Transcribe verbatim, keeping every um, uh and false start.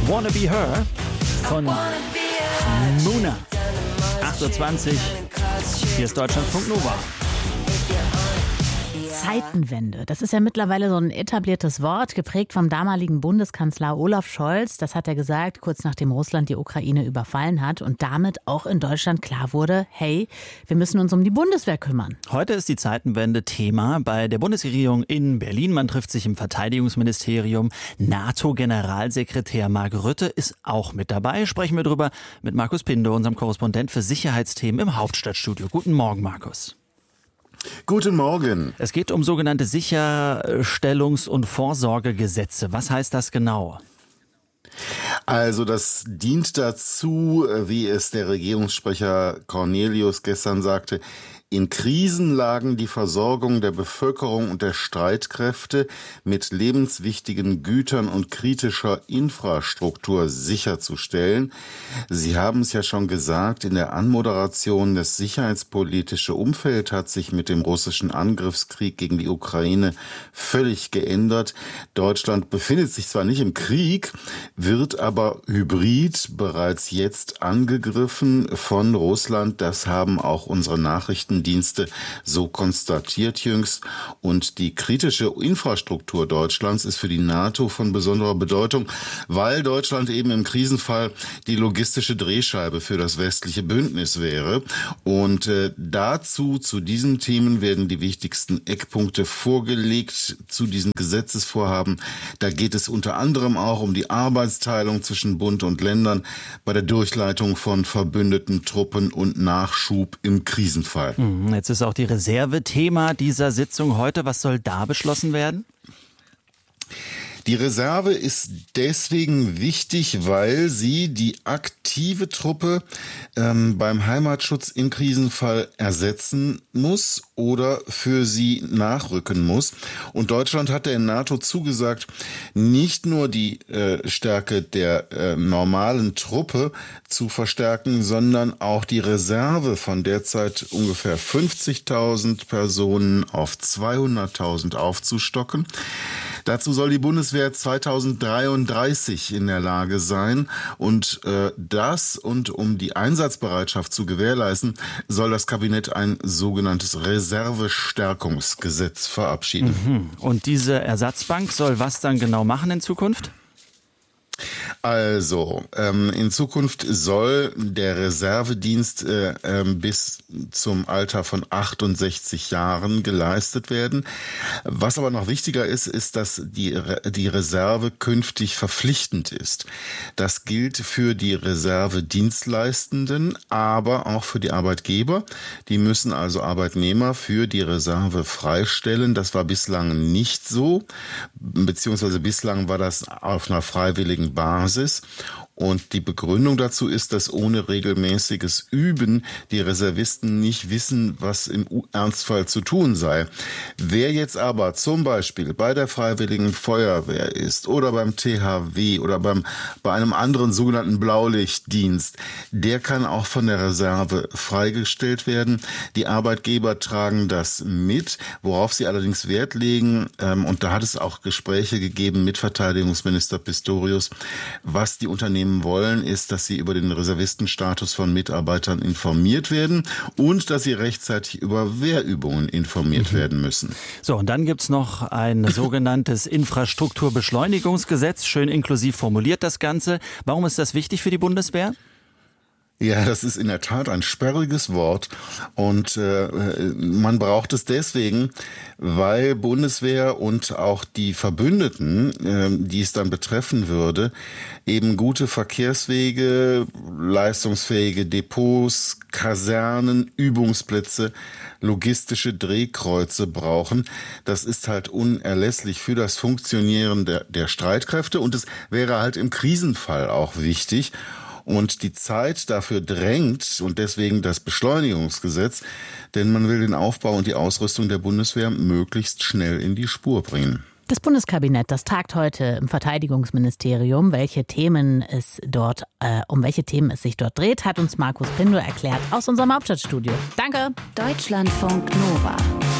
Wanna Be Her von Muna. acht Uhr zwanzig, hier ist Deutschlandfunk Nova. Zeitenwende, das ist ja mittlerweile so ein etabliertes Wort, geprägt vom damaligen Bundeskanzler Olaf Scholz. Das hat er gesagt, kurz nachdem Russland die Ukraine überfallen hat und damit auch in Deutschland klar wurde, hey, wir müssen uns um die Bundeswehr kümmern. Heute ist die Zeitenwende Thema bei der Bundesregierung in Berlin. Man trifft sich im Verteidigungsministerium. NATO-Generalsekretär Mark Rutte ist auch mit dabei. Sprechen wir drüber mit Markus Pindo, unserem Korrespondent für Sicherheitsthemen im Hauptstadtstudio. Guten Morgen, Markus. Guten Morgen. Es geht um sogenannte Sicherstellungs- und Vorsorgegesetze. Was heißt das genau? Also das dient dazu, wie es der Regierungssprecher Cornelius gestern sagte, in Krisenlagen die Versorgung der Bevölkerung und der Streitkräfte mit lebenswichtigen Gütern und kritischer Infrastruktur sicherzustellen. Sie haben es ja schon gesagt, in der Anmoderation, das sicherheitspolitische Umfeld hat sich mit dem russischen Angriffskrieg gegen die Ukraine völlig geändert. Deutschland befindet sich zwar nicht im Krieg, wird aber hybrid bereits jetzt angegriffen von Russland. Das haben auch unsere Nachrichten Dienste so konstatiert jüngst. Und die kritische Infrastruktur Deutschlands ist für die NATO von besonderer Bedeutung, weil Deutschland eben im Krisenfall die logistische Drehscheibe für das westliche Bündnis wäre. Und äh, dazu, zu diesen Themen werden die wichtigsten Eckpunkte vorgelegt zu diesem Gesetzesvorhaben. Da geht es unter anderem auch um die Arbeitsteilung zwischen Bund und Ländern bei der Durchleitung von verbündeten Truppen und Nachschub im Krisenfall. Jetzt ist auch die Reserve Thema dieser Sitzung heute. Was soll da beschlossen werden? Die Reserve ist deswegen wichtig, weil sie die aktive Truppe ähm, beim Heimatschutz im Krisenfall ersetzen muss oder für sie nachrücken muss. Und Deutschland hat der NATO zugesagt, nicht nur die äh, Stärke der äh, normalen Truppe zu verstärken, sondern auch die Reserve von derzeit ungefähr fünfzigtausend Personen auf zweihunderttausend aufzustocken. Dazu soll die Bundeswehr zweitausenddreiunddreißig in der Lage sein. Und äh, das und um die Einsatzbereitschaft zu gewährleisten, soll das Kabinett ein sogenanntes Reservestärkungsgesetz verabschieden. Mhm. Und diese Ersatzbank soll was dann genau machen in Zukunft? Also, ähm, in Zukunft soll der Reservedienst äh, ähm, bis zum Alter von achtundsechzig Jahren geleistet werden. Was aber noch wichtiger ist, ist, dass die, Re- die Reserve künftig verpflichtend ist. Das gilt für die Reservedienstleistenden, aber auch für die Arbeitgeber. Die müssen also Arbeitnehmer für die Reserve freistellen. Das war bislang nicht so, beziehungsweise bislang war das auf einer freiwilligen Basis. Und die Begründung dazu ist, dass ohne regelmäßiges Üben die Reservisten nicht wissen, was im Ernstfall zu tun sei. Wer jetzt aber zum Beispiel bei der Freiwilligen Feuerwehr ist oder beim T H W oder beim, bei einem anderen sogenannten Blaulichtdienst, der kann auch von der Reserve freigestellt werden. Die Arbeitgeber tragen das mit, worauf sie allerdings Wert legen. Und da hat es auch Gespräche gegeben mit Verteidigungsminister Pistorius. Was die Unternehmen wollen, ist, dass sie über den Reservistenstatus von Mitarbeitern informiert werden und dass sie rechtzeitig über Wehrübungen informiert mhm. werden müssen. So, und dann gibt's noch ein sogenanntes Infrastrukturbeschleunigungsgesetz, schön inklusiv formuliert das Ganze. Warum ist das wichtig für die Bundeswehr? Ja, das ist in der Tat ein sperriges Wort und äh, man braucht es deswegen, weil Bundeswehr und auch die Verbündeten, äh, die es dann betreffen würde, eben gute Verkehrswege, leistungsfähige Depots, Kasernen, Übungsplätze, logistische Drehkreuze brauchen. Das ist halt unerlässlich für das Funktionieren der, der Streitkräfte und es wäre halt im Krisenfall auch wichtig. Und die Zeit dafür drängt und deswegen das Beschleunigungsgesetz, denn man will den Aufbau und die Ausrüstung der Bundeswehr möglichst schnell in die Spur bringen. Das Bundeskabinett, das tagt heute im Verteidigungsministerium. Welche Themen es dort, äh, um welche Themen es sich dort dreht, hat uns Markus Pindo erklärt aus unserem Hauptstadtstudio. Danke. Deutschlandfunk Nova.